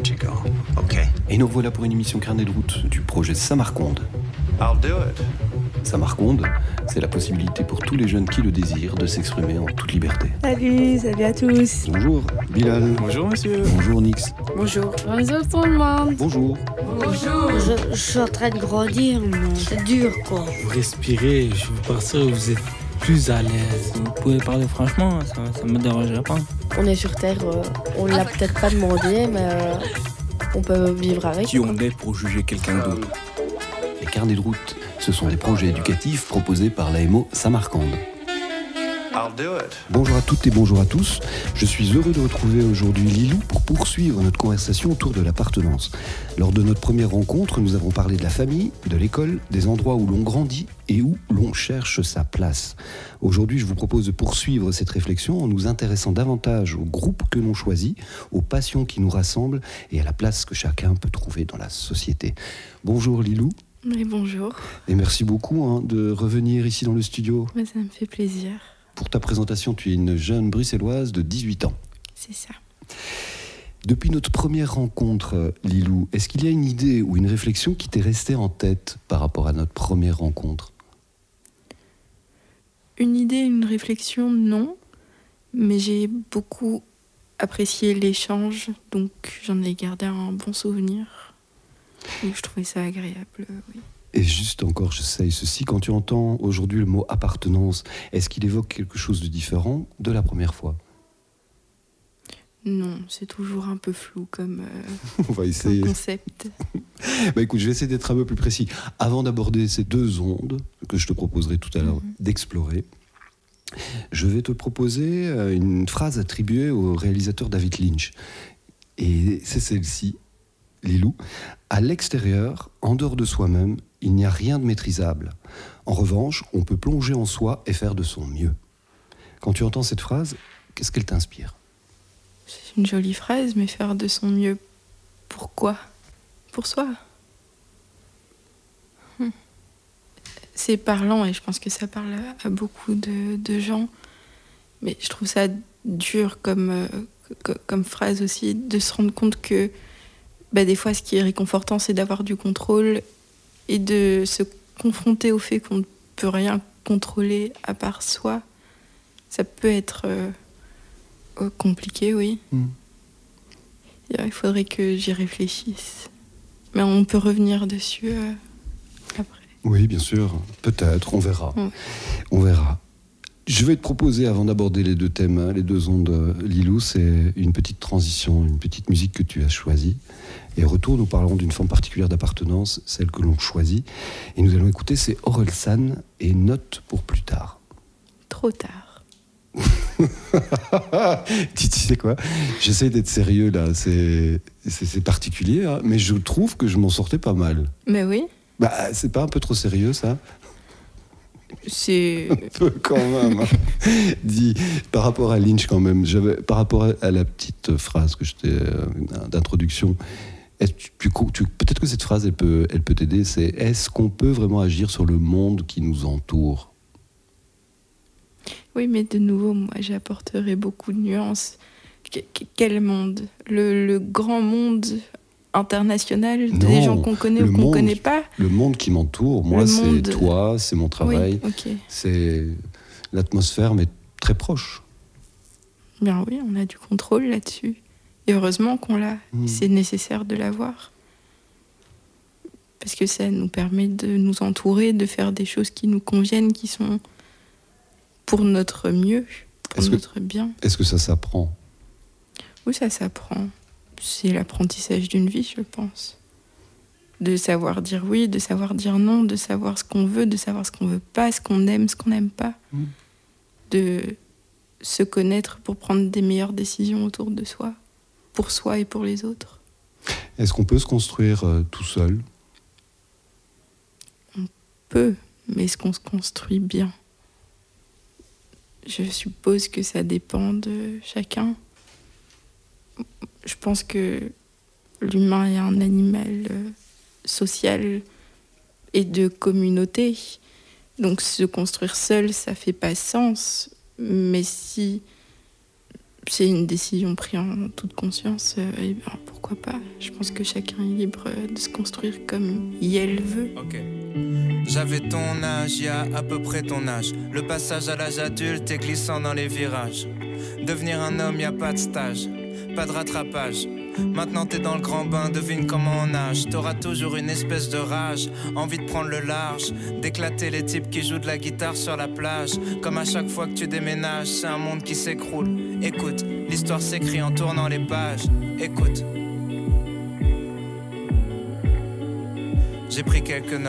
let you go, okay? Et nous voilà pour une émission Carnet de route du projet Samarconde. I'll do it. Samarconde, c'est la possibilité pour tous les jeunes qui le désirent de s'exprimer en toute liberté. Salut à tous. Bonjour Bilal. Bonjour, monsieur. Bonjour Nix. Bonjour. Bonjour tout le monde. Bonjour. Bonjour. Je suis en train de grandir, mais c'est dur quoi. Vous respirez, je veux partir où vous êtes plus à l'aise. Vous pouvez parler franchement, ça me dérangerait pas. On est sur Terre, on l'a peut-être pas demandé, mais on peut vivre avec. Qui on est pour juger quelqu'un d'autre? Les carnets de route, ce sont des projets éducatifs proposés par l'AMO Samarcande. I'll do it. Bonjour à toutes et bonjour à tous. Je suis heureux de retrouver aujourd'hui Lilou pour poursuivre notre conversation autour de l'appartenance. Lors de notre première rencontre, nous avons parlé de la famille, de l'école, des endroits où l'on grandit et où l'on cherche sa place. Aujourd'hui, je vous propose de poursuivre cette réflexion en nous intéressant davantage au groupe que l'on choisit, aux passions qui nous rassemblent et à la place que chacun peut trouver dans la société. Bonjour Lilou. Mais bonjour. Et merci beaucoup de revenir ici dans le studio. Mais ça me fait plaisir. Pour ta présentation, tu es une jeune bruxelloise de 18 ans. C'est ça. Depuis notre première rencontre, Lilou, est-ce qu'il y a une idée ou une réflexion qui t'est restée en tête par rapport à notre première rencontre ? Une idée, une réflexion, non. Mais j'ai beaucoup apprécié l'échange, donc j'en ai gardé un bon souvenir. Donc je trouvais ça agréable, oui. Et juste encore, j'essaye ceci, quand tu entends aujourd'hui le mot appartenance, est-ce qu'il évoque quelque chose de différent de la première fois ? Non, c'est toujours un peu flou comme On va essayer. concept. Écoute, je vais essayer d'être un peu plus précis. Avant d'aborder ces deux ondes que je te proposerai tout à l'heure d'explorer, je vais te proposer une phrase attribuée au réalisateur David Lynch. Et c'est celle-ci, Lilou. À l'extérieur, en dehors de soi-même, il n'y a rien de maîtrisable. En revanche, on peut plonger en soi et faire de son mieux. Quand tu entends cette phrase, qu'est-ce qu'elle t'inspire ? C'est une jolie phrase, mais faire de son mieux, pourquoi ? Pour soi. C'est parlant et je pense que ça parle à beaucoup de gens. Mais je trouve ça dur comme phrase aussi, de se rendre compte que des fois, ce qui est réconfortant, c'est d'avoir du contrôle et de se confronter au fait qu'on ne peut rien contrôler à part soi. Ça peut être compliqué, oui. Il faudrait que j'y réfléchisse. Mais on peut revenir dessus après. Oui, bien sûr. Peut-être, on verra. Ouais. On verra. Je vais te proposer, avant d'aborder les deux thèmes, les deux ondes, Lilou, c'est une petite transition, une petite musique que tu as choisie. Et au retour, nous parlerons d'une forme particulière d'appartenance, celle que l'on choisit. Et nous allons écouter, c'est Orelsan et Note pour plus tard. Trop tard. Tu sais quoi ? J'essaie d'être sérieux là, c'est particulier, mais je trouve que je m'en sortais pas mal. Mais oui. C'est pas un peu trop sérieux ça ? C'est... Un peu quand même. Dis, par rapport à Lynch quand même, par rapport à la petite phrase que d'introduction, peut-être que cette phrase elle peut t'aider, c'est est-ce qu'on peut vraiment agir sur le monde qui nous entoure ? Oui, mais de nouveau, moi, j'apporterai beaucoup de nuances. Quel monde ? Le grand monde international, des gens qu'on connaît ou qu'on ne connaît pas ? Le monde qui m'entoure, moi, c'est toi, c'est mon travail, oui, okay. C'est l'atmosphère, mais très proche. Bien oui, on a du contrôle là-dessus. Et heureusement qu'on l'a. C'est nécessaire de l'avoir. Parce que ça nous permet de nous entourer, de faire des choses qui nous conviennent, qui sont pour notre mieux, pour notre bien. Est-ce que ça s'apprend ? Oui, ça s'apprend. C'est l'apprentissage d'une vie, je pense. De savoir dire oui, de savoir dire non, de savoir ce qu'on veut, de savoir ce qu'on veut pas, ce qu'on aime, ce qu'on n'aime pas. De se connaître pour prendre des meilleures décisions autour de soi, pour soi et pour les autres. Est-ce qu'on peut se construire tout seul ? On peut, mais est-ce qu'on se construit bien ? Je suppose que ça dépend de chacun. Je pense que l'humain est un animal social et de communauté. Donc se construire seul, ça fait pas sens. Mais si c'est une décision prise en toute conscience, et ben, pourquoi pas. Je pense que chacun est libre de se construire comme il veut. Ok. J'avais ton âge, y a à peu près ton âge. Le passage à l'âge adulte est glissant dans les virages. Devenir un homme, y a pas de stage, pas de rattrapage. Maintenant t'es dans le grand bain, devine comment on nage. T'auras toujours une espèce de rage, envie de prendre le large, d'éclater les types qui jouent de la guitare sur la plage. Comme à chaque fois que tu déménages, c'est un monde qui s'écroule. Écoute, l'histoire s'écrit en tournant les pages. Écoute, j'ai pris quelques notes.